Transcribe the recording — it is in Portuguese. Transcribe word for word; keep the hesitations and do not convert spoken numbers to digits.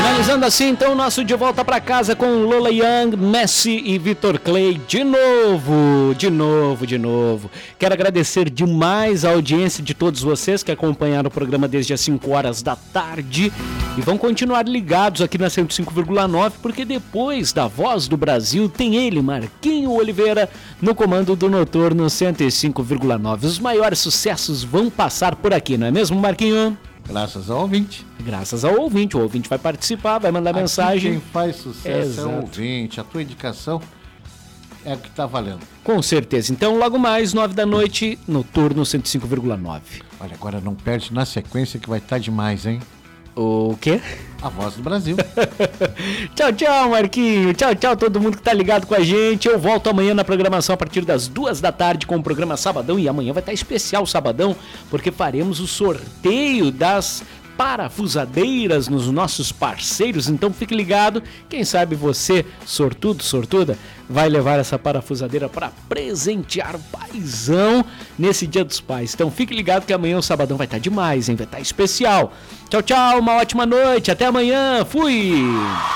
Finalizando assim, então, o nosso De Volta Pra Casa com Lola Young, Messi e Vitor Clay de novo, de novo, de novo. Quero agradecer demais a audiência de todos vocês que acompanharam o programa desde as cinco horas da tarde e vão continuar ligados aqui na cento e cinco vírgula nove, porque depois da Voz do Brasil tem ele, Marquinho Oliveira, no comando do Noturno cento e cinco vírgula nove. Os maiores sucessos vão passar por aqui, não é mesmo, Marquinho? Graças ao ouvinte. Graças ao ouvinte. O ouvinte vai participar, vai mandar Aqui mensagem. Quem faz sucesso Exato. é o ouvinte. A tua indicação é o que está valendo. Com certeza. Então, logo mais, nove da noite, Noturno cento e cinco vírgula nove. Olha, agora não perde na sequência que vai estar demais, hein? O quê? A Voz do Brasil. Tchau, tchau, Marquinho. Tchau, tchau, todo mundo que tá ligado com a gente. Eu volto amanhã na programação a partir das duas da tarde com o programa Sabadão. E amanhã vai estar especial Sabadão, porque faremos o sorteio das parafusadeiras nos nossos parceiros. Então fique ligado. Quem sabe você, sortudo, sortuda, vai levar essa parafusadeira para presentear o paizão nesse Dia dos Pais. Então fique ligado que amanhã o Sabadão vai estar demais, hein? Vai estar especial. Tchau, tchau, uma ótima noite. Até amanhã. Fui!